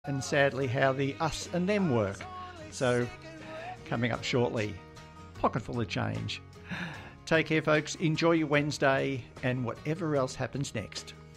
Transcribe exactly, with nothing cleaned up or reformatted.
and sadly how the us and them work. So, coming up shortly, pocket full of change. Take care, folks. Enjoy your Wednesday and whatever else happens next.